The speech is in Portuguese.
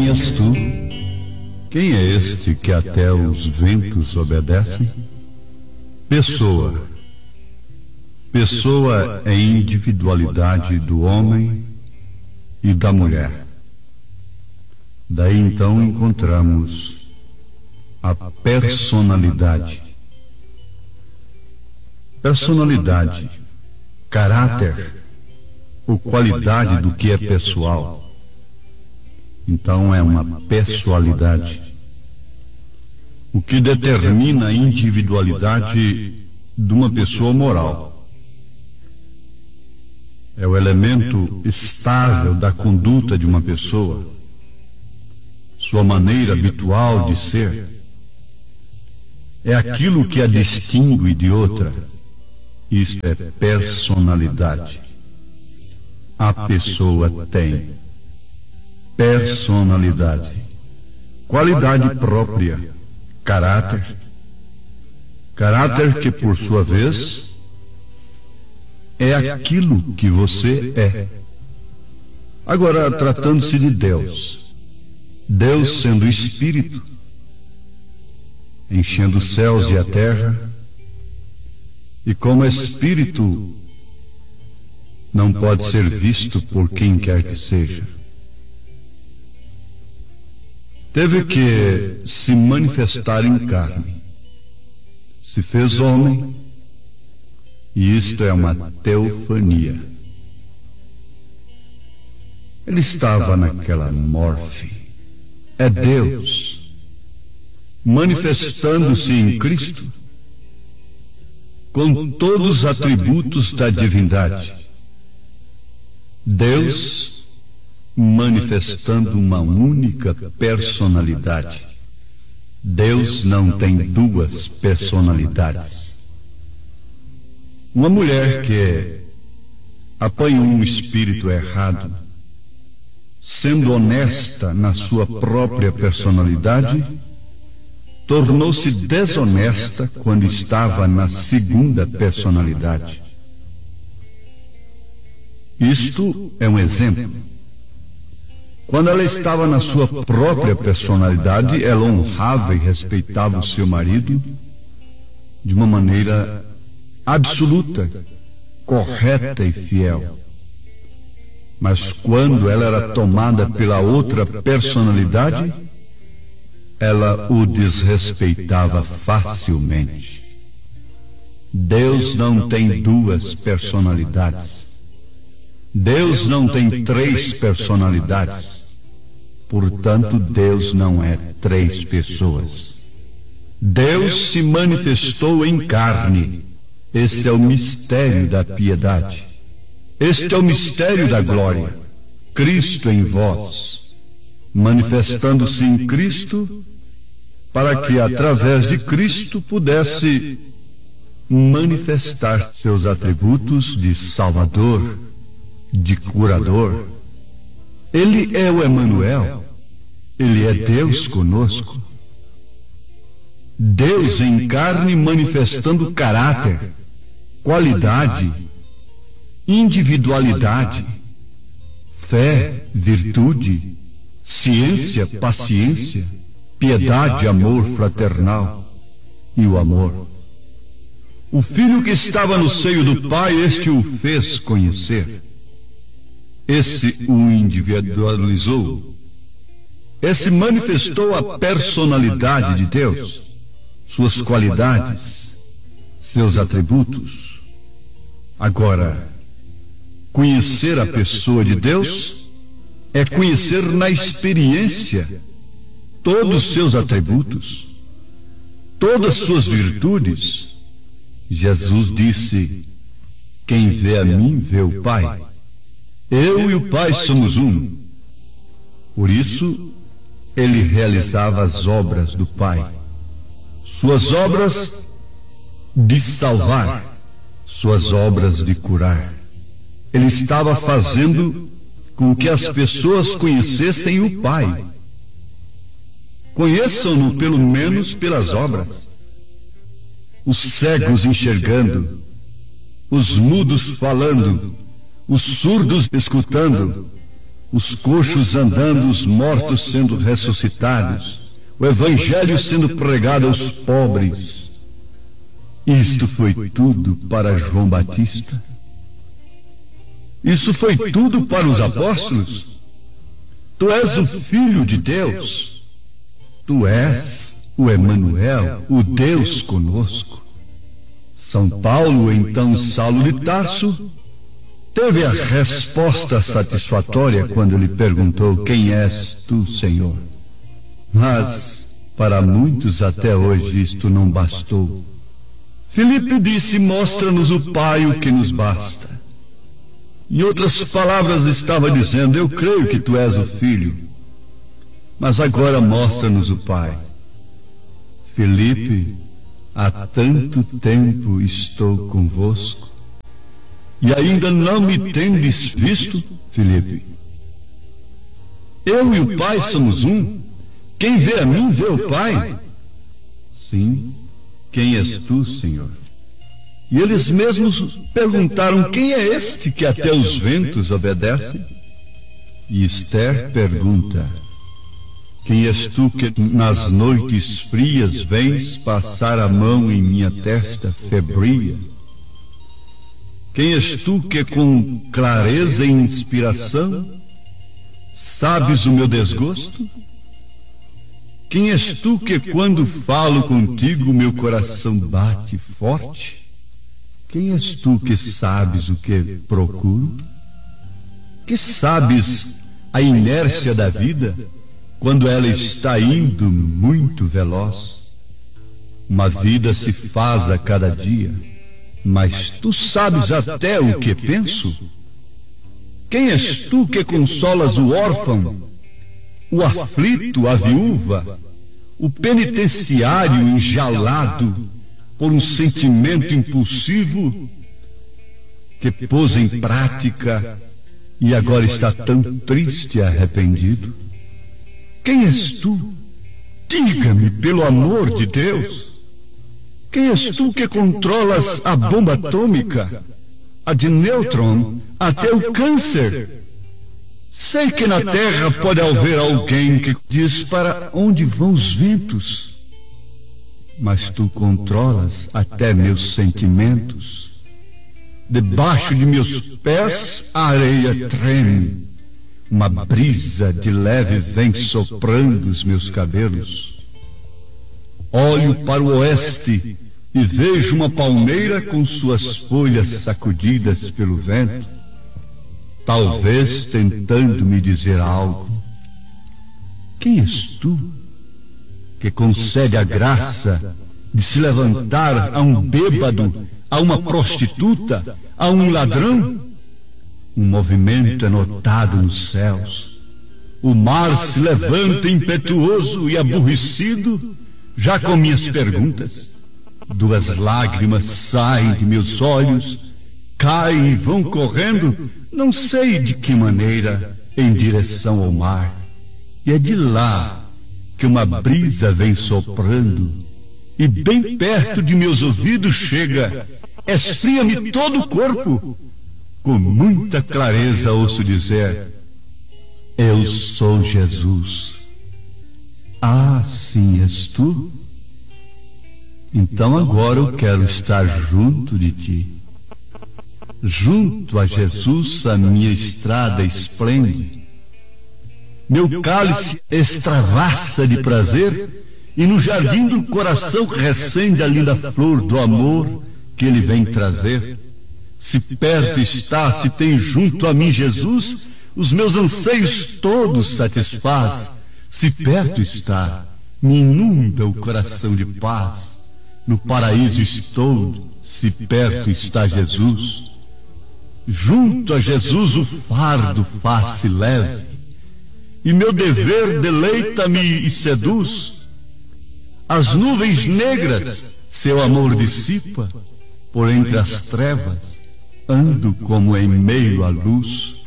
és tu? Quem é este que até os ventos obedece? Pessoa. Pessoa é individualidade do homem e da mulher. Daí então encontramos a personalidade. Personalidade, caráter ou qualidade do que é pessoal. Então é uma pessoalidade. O que determina a individualidade de uma pessoa moral. É o elemento estável da conduta de uma pessoa, sua maneira habitual de ser. É aquilo que a distingue de outra. Isto é personalidade. A pessoa tem personalidade, qualidade própria, caráter. Caráter que, por sua vez, é aquilo que você é. Agora, tratando-se de Deus, Deus sendo Espírito, enchendo os céus e a terra, e como Espírito não pode ser visto por quem quer que seja, teve que se manifestar em carne, se fez homem, e isto é uma teofania. Ele estava naquela morfe, é Deus, manifestando-se em Cristo, com todos os atributos da divindade. Deus manifestando uma única personalidade. Deus não tem duas personalidades. Uma mulher que apanhou um espírito errado, sendo honesta na sua própria personalidade, tornou-se desonesta quando estava na segunda personalidade. Isto é um exemplo. Quando ela estava na sua própria personalidade, ela honrava e respeitava o seu marido de uma maneira absoluta, correta e fiel. Mas quando ela era tomada pela outra personalidade, ela o desrespeitava facilmente. Deus não tem duas personalidades. Deus não tem três personalidades. Portanto, Deus não é três pessoas. Deus se manifestou em carne. Esse é o mistério da piedade. Este é o mistério da glória. Cristo em vós, manifestando-se em Cristo, para que através de Cristo pudesse manifestar seus atributos de Salvador, de curador. Ele é o Emanuel. Ele é Deus conosco. Deus em carne manifestando caráter, qualidade, individualidade, fé, virtude, ciência, paciência, piedade, amor fraternal e o amor. O Filho que estava no seio do Pai, este o fez conhecer. Esse o individualizou. Esse manifestou a personalidade de Deus, suas qualidades, seus atributos. Agora, conhecer a pessoa de Deus é conhecer na experiência todos os seus atributos, todas suas virtudes. Jesus disse: quem vê a mim vê o Pai. Eu e o Pai somos um. Por isso, ele realizava as obras do Pai. Suas obras de salvar, suas obras de curar. Ele estava fazendo com que as pessoas conhecessem o Pai. Conheçam-no pelo menos pelas obras. Os cegos enxergando, os mudos falando, os surdos escutando, os coxos andando, os mortos sendo ressuscitados, o evangelho sendo pregado aos pobres. Isto foi tudo para João Batista? Isso foi tudo para os apóstolos? Tu és o Filho de Deus. Tu és o Emanuel, o Deus conosco. São Paulo, então Saulo de Tarso, teve a resposta satisfatória quando lhe perguntou: quem és tu, Senhor? Mas, para muitos até hoje isto não bastou. Filipe disse: mostra-nos o Pai, o que nos basta. Em outras palavras, estava dizendo: eu creio que tu és o Filho, mas agora mostra-nos o Pai. Filipe, há tanto tempo estou convosco, e ainda não me tendes visto, Filipe? Eu e o Pai somos um. Quem vê a mim, vê o Pai. Sim, quem és tu, Senhor? E eles mesmos perguntaram: quem é este que até os ventos obedece? E Esther pergunta: quem és tu que nas noites frias vens passar a mão em minha testa febria? Quem és tu que com clareza e inspiração sabes o meu desgosto? Quem és tu que quando falo contigo meu coração bate forte? Quem és tu que sabes o que procuro? Que sabes a inércia da vida quando ela está indo muito veloz? Uma vida se faz a cada dia, mas tu sabes até o que penso? Quem és tu que consolas o órfão, o aflito, a viúva, o penitenciário enjaulado por um sentimento impulsivo que pôs em prática e agora está tão triste e arrependido? Quem és tu? Diga-me, pelo amor de Deus. Quem és tu que controlas a bomba atômica, a de nêutron, até o câncer? Sei que na Terra pode haver alguém que diz para onde vão os ventos, mas tu controlas até meus sentimentos. Debaixo de meus pés a areia treme, uma brisa de leve vem soprando os meus cabelos. Olho para o oeste e vejo uma palmeira com suas folhas sacudidas pelo vento, talvez tentando me dizer algo. Quem és tu que concede a graça de se levantar a um bêbado, a uma prostituta, a um ladrão? Um movimento é notado nos céus. O mar se levanta impetuoso e aborrecido, já com minhas perguntas. Duas lágrimas saem de meus olhos, caem e vão correndo, não sei de que maneira, em direção ao mar. E é de lá que uma brisa vem soprando, e bem perto de meus ouvidos chega, esfria-me todo o corpo. Com muita clareza ouço dizer: eu sou Jesus. Ah, sim, és tu? Então agora eu quero estar junto de ti. Junto a Jesus a minha estrada esplende. Meu cálice extravassa de prazer, e no jardim do coração recende a linda flor do amor que ele vem trazer. Se perto está, se tem junto a mim Jesus, os meus anseios todos satisfaz. Se perto está, me inunda o coração de paz. No paraíso estou, se perto está Jesus. Junto a Jesus o fardo faz-se leve, e meu dever deleita-me e seduz. As nuvens negras seu amor dissipa, por entre as trevas ando como em meio à luz.